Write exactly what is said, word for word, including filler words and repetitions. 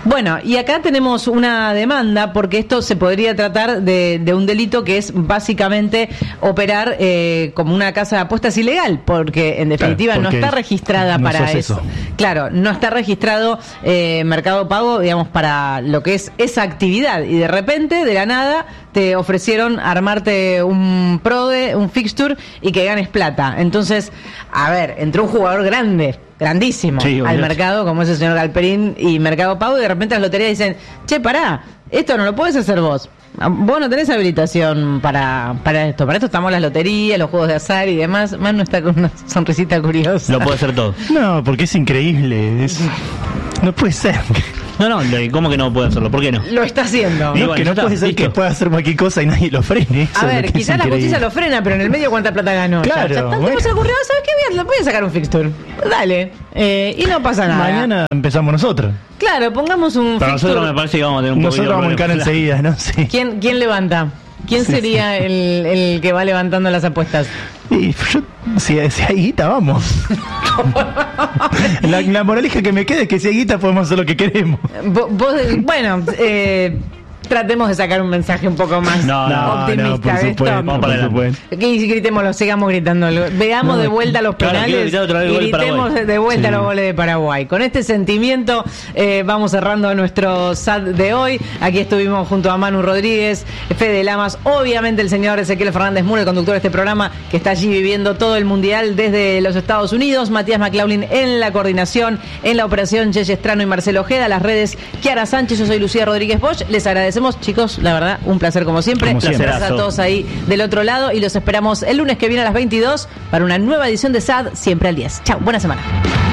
Bueno, y acá tenemos una demanda porque esto se podría tratar de, de un delito que es básicamente operar eh, como una casa de apuestas ilegal, porque en definitiva claro, porque no está registrada no para eso. eso. Claro, no está registrado eh, Mercado Pago, digamos, para lo que es esa actividad. Y de repente, de la nada, te ofrecieron armarte un prode, un fixture y que ganes plata. Entonces, a ver, entró un jugador grande, grandísimo, sí, al mercado, como es el señor Galperín y Mercado Pago, y de repente las loterías dicen, che, pará, esto no lo podés hacer vos. Vos no tenés habilitación para, para esto. Para esto estamos las loterías, los juegos de azar y demás. Manu está con una sonrisita curiosa. Lo puede hacer todo. No, porque es increíble. Es... No puede ser. No, no, ¿cómo que no puede hacerlo? ¿Por qué no? Lo está haciendo. No, bueno, que no está, puede ser listo. Que pueda hacer cualquier cosa y nadie lo frene. Eso a ver, quizás la justicia lo frena, pero en el medio ¿cuánta plata ganó? Claro. Ya, ya bueno. se ocurrió, ¿sabes qué? Bien, voy a sacar un fixture. Dale. Eh, y no pasa nada. Mañana empezamos nosotros. Claro, pongamos un Para fixture. nosotros me parece que vamos a tener un poco Nosotros vamos a encarar enseguida, ¿no? Sí. ¿Quién, ¿Quién levanta? ¿Quién sí, sería sí. El, el que va levantando las apuestas? Y yo, si, si hay guita, vamos. la, la moraleja que me queda es que si hay guita podemos hacer lo que queremos. Vos, vos bueno, eh... tratemos de sacar un mensaje un poco más no, no, optimista. No, por supuesto, Vamos para supuesto. Y gritémoslo, sigamos gritándolo. Veamos no, de vuelta los penales claro, y gritemos de vuelta sí. los goles de Paraguay. Con este sentimiento eh, vamos cerrando nuestro S A D de hoy. Aquí estuvimos junto a Manu Rodríguez, Fede Lamas, obviamente el señor Ezequiel Fernández Muro, el conductor de este programa que está allí viviendo todo el mundial desde los Estados Unidos, Matías McLaughlin en la coordinación, en la operación Yeye Estrano y Marcelo Ojeda, las redes Kiara Sánchez, yo soy Lucía Rodríguez Bosch. Les agradecemos, chicos, la verdad, un placer como siempre. Como siempre. Gracias a todos ahí del otro lado y los esperamos el lunes que viene a las veintidós para una nueva edición de S A D, siempre al diez. Chau, buena semana.